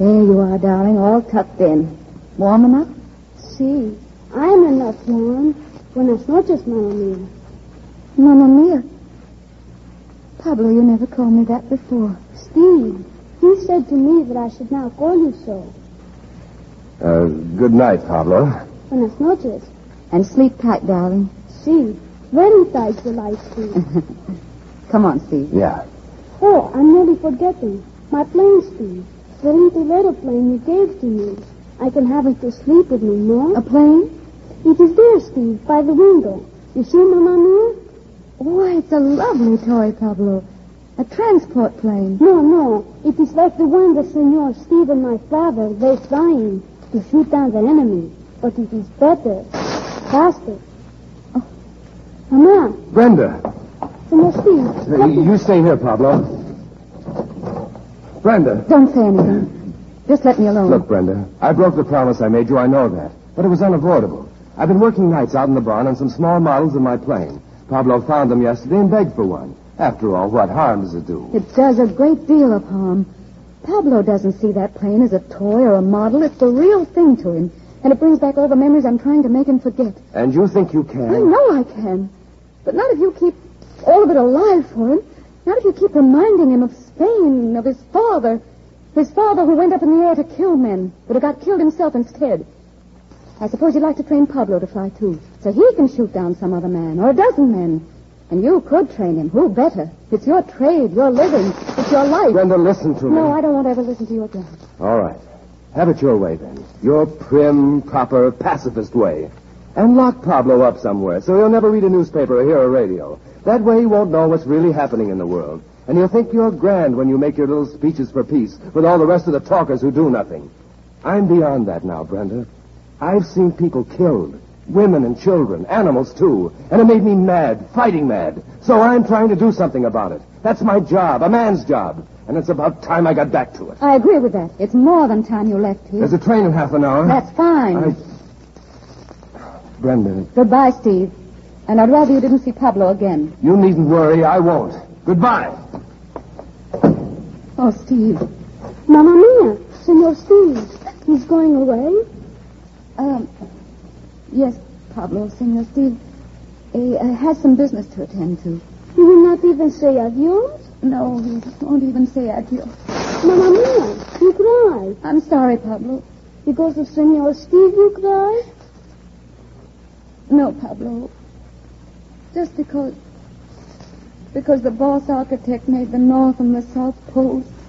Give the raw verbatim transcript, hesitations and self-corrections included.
There you are, darling, all tucked in. Warm enough? Sí, I'm enough warm. Buenas noches, Mamma Mia. Mamma Mia? Pablo, you never called me that before. Steve, he said to me that I should now call you so. Uh, good night, Pablo. Buenas noches. And sleep tight, darling. Sí, very tight, will I, Steve. Come on, Steve. Yeah. Oh, I'm nearly forgetting. My plane, Steve. The little little plane you gave to me. I can have it to sleep with me, no? A plane? It is there, Steve, by the window. You see, Mamma Mia? Why, it's a lovely toy, Pablo. A transport plane. No, no. It is like the one that Senor Steve and my father, they're flying to shoot down the enemy. But it is better, faster. Oh. Mama. Brenda. Senor Steve. Uh, you stay here, Pablo. Brenda. Don't say anything. Just let me alone. Look, Brenda, I broke the promise I made you, I know that. But it was unavoidable. I've been working nights out in the barn on some small models of my plane. Pablo found them yesterday and begged for one. After all, what harm does it do? It does a great deal of harm. Pablo doesn't see that plane as a toy or a model. It's the real thing to him. And it brings back all the memories I'm trying to make him forget. And you think you can? I know I can. But not if you keep all of it alive for him. Not if you keep reminding him of Spain, of his father. His father who went up in the air to kill men, but who got killed himself instead. I suppose you'd like to train Pablo to fly, too, so he can shoot down some other man, or a dozen men. And you could train him. Who better? It's your trade, your living. It's your life. Brenda, listen to me. No, I don't want to ever listen to you again. All right. Have it your way, then. Your prim, proper, pacifist way. And lock Pablo up somewhere, so he'll never read a newspaper or hear a radio. That way he won't know what's really happening in the world. And he'll think you're grand when you make your little speeches for peace with all the rest of the talkers who do nothing. I'm beyond that now, Brenda. I've seen people killed. Women and children, animals too. And it made me mad, fighting mad. So I'm trying to do something about it. That's my job, a man's job. And it's about time I got back to it. I agree with that. It's more than time you left here. There's a train in half an hour. That's fine. I... Brenda. Goodbye, Steve. And I'd rather you didn't see Pablo again. You needn't worry. I won't. Goodbye. Oh, Steve. Mamma Mia, Senor Steve. He's going away? Um, yes, Pablo, Senor Steve. He uh, has some business to attend to. He will not even say adios? No, he won't even say adios. Mamma Mia, you cry. I'm sorry, Pablo. Because of Senor Steve you cry? No, Pablo. Just because... Because the boss architect made the North and the South Poles